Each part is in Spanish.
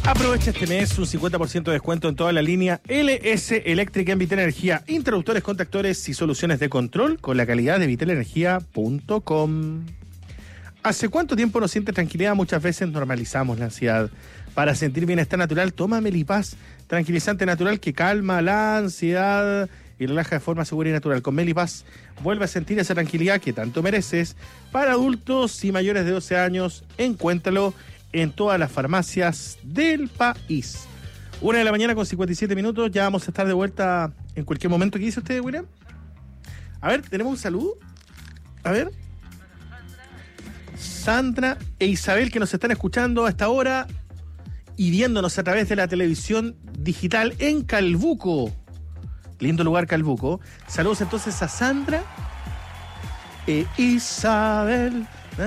Aprovecha este mes un 50% de descuento en toda la línea LS Eléctrica en Vitel Energía. Interruptores, contactores y soluciones de control con la calidad de vitelenergia.com. ¿Hace cuánto tiempo no sientes tranquilidad? Muchas veces normalizamos la ansiedad. Para sentir bienestar natural, toma Melipaz, tranquilizante natural que calma la ansiedad y relaja de forma segura y natural. Con Melipaz vuelve a sentir esa tranquilidad que tanto mereces. Para adultos y mayores de 12 años, encuéntralo en todas las farmacias del país. 1:57 a.m, ya vamos a estar de vuelta en cualquier momento. ¿Qué dice usted, William? A ver, tenemos un saludo. A ver. Sandra e Isabel, que nos están escuchando a esta hora y viéndonos a través de la televisión digital en Calbuco. Lindo lugar, Calbuco. Saludos entonces a Sandra e Isabel.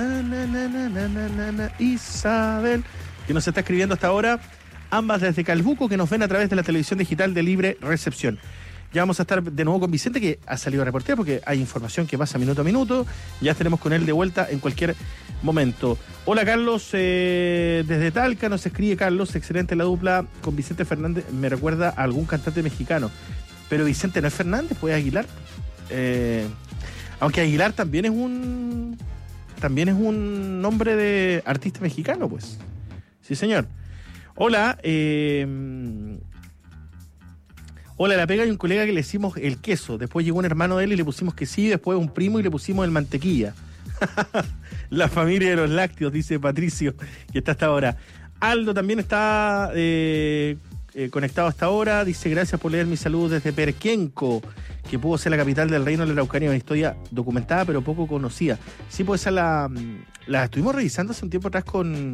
Isabel, que nos está escribiendo hasta ahora, ambas desde Calbuco, que nos ven a través de la televisión digital de Libre Recepción. Ya vamos a estar de nuevo con Vicente, que ha salido a reportear porque hay información que pasa minuto a minuto. Ya estaremos con él de vuelta en cualquier momento. Hola, Carlos, desde Talca nos escribe Carlos, excelente la dupla con Vicente Fernández, me recuerda a algún cantante mexicano, pero Vicente no es Fernández, pues Aguilar. Aunque Aguilar también es un nombre de artista mexicano, pues. Sí, señor. Hola, hola, la pega hay un colega que le decimos el queso, después llegó un hermano de él y le pusimos quesillo, después un primo y le pusimos el mantequilla. La familia de los lácteos, dice Patricio, que está hasta ahora. Aldo también está conectado hasta ahora, dice gracias por leer mis saludos desde Perquenco, que pudo ser la capital del reino de la Araucanía, una historia documentada pero poco conocida. Sí, pues esa la estuvimos revisando hace un tiempo atrás con